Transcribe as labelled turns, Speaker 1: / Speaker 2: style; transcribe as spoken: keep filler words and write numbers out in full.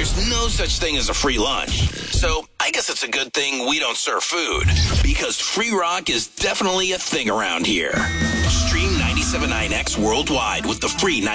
Speaker 1: there's no such thing as a free lunch. So I guess it's a good thing we don't serve food, because free rock is definitely a thing around here. Stream ninety-seven point nine X worldwide with the free